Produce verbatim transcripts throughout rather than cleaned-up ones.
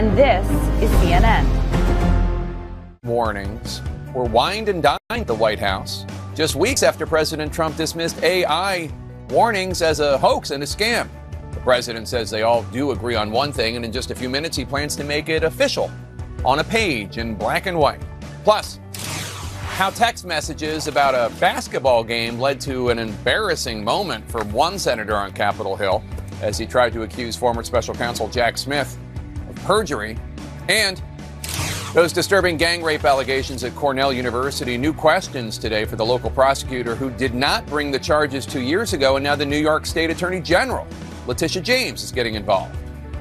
And this is C N N. Warnings were wined and dined at the White House just weeks after President Trump dismissed A I warnings as a hoax and a scam. The president says they all do agree on one thing, and in just a few minutes he plans to make it official on a page in black and white. Plus, how text messages about a basketball game led to an embarrassing moment for one senator on Capitol Hill as he tried to accuse former special counsel Jack Smith of perjury. And those disturbing gang rape allegations at Cornell University. New questions today for the local prosecutor who did not bring the charges two years ago, and now the New York State Attorney General, Letitia James, is getting involved.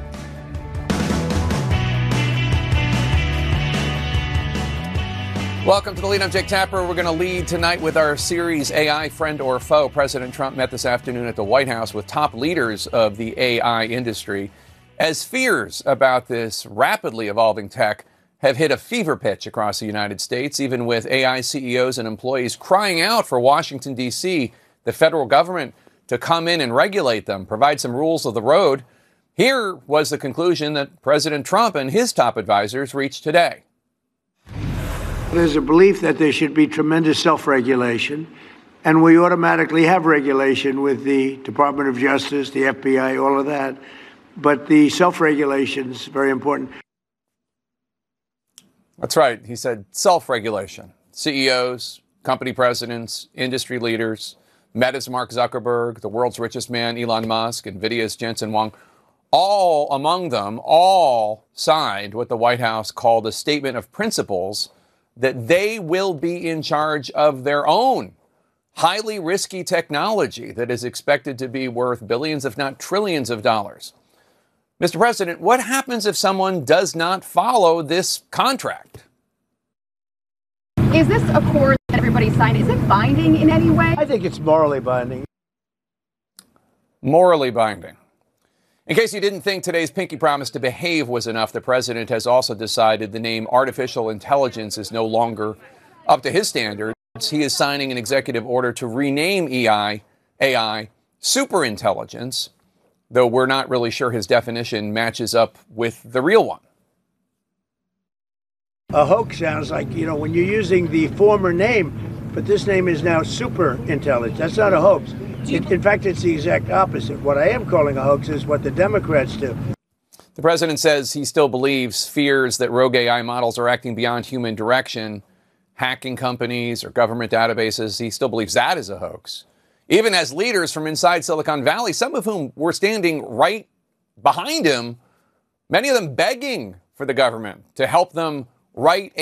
Welcome to the lead. I'm Jake Tapper. We're going to lead tonight with our series A I Friend or Foe. President Trump met this afternoon at the White House with top leaders of the A I industry as fears about this rapidly evolving tech have hit a fever pitch across the United States, even with A I C E Os and employees crying out for Washington, D C, the federal government, to come in and regulate them, provide some rules of the road. Here was the conclusion that President Trump and his top advisors reached today. There's a belief that there should be tremendous self-regulation, and we automatically have regulation with the Department of Justice, the F B I, all of that. But the self-regulation is very important. That's right. He said self-regulation. C E Os, company presidents, industry leaders, Meta's Mark Zuckerberg, the world's richest man, Elon Musk, NVIDIA's Jensen Huang, all among them, all signed what the White House called a statement of principles that they will be in charge of their own highly risky technology that is expected to be worth billions, if not trillions of dollars. Mister President, what happens if someone does not follow this contract? Is this accord that everybody signed, is it binding in any way? I think it's morally binding. Morally binding. In case you didn't think today's pinky promise to behave was enough, the president has also decided the name artificial intelligence is no longer up to his standards. He is signing an executive order to rename A I, A I superintelligence, though we're not really sure his definition matches up with the real one. A hoax sounds like, you know, when you're using the former name, but this name is now super intelligence. That's not a hoax. It, in fact, it's the exact opposite. What I am calling a hoax is what the Democrats do. The president says he still believes fears that rogue A I models are acting beyond human direction, hacking companies or government databases. He still believes that is a hoax. Even as leaders from inside Silicon Valley, some of whom were standing right behind him, many of them begging for the government to help them write